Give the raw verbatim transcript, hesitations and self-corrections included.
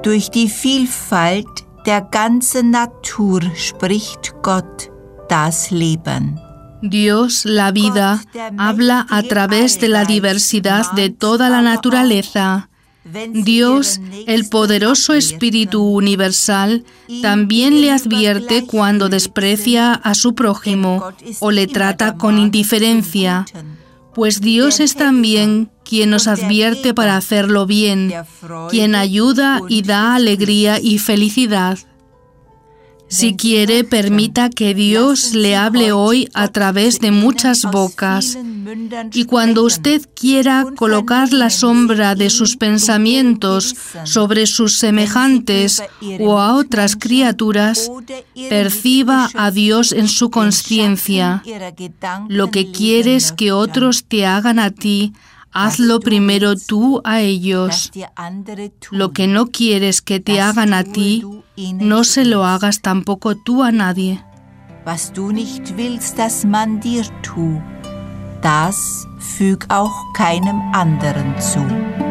Durch die Vielfalt der ganzen Natur spricht Gott das Leben. Dios, la vida, habla a través de la diversidad de toda la naturaleza. Dios, el poderoso Espíritu Universal, también le advierte cuando desprecia a su prójimo o le trata con indiferencia, pues Dios es también quien nos advierte para hacerlo bien, quien ayuda y da alegría y felicidad. Si quiere, permita que Dios le hable hoy a través de muchas bocas. Y cuando usted quiera colocar la sombra de sus pensamientos sobre sus semejantes o a otras criaturas, perciba a Dios en su conciencia. Lo que quieres que otros te hagan a ti, hazlo primero tú a ellos. Lo que no quieres que te hagan a ti, no se lo hagas tampoco tú a nadie. Was du nicht willst, dass man dir tu, das füg auch keinem anderen zu.